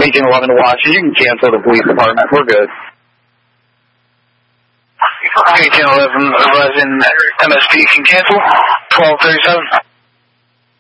Agent 11 to Washington. You can cancel the police department. We're good. Agent 11, MSP, you can cancel. 1237.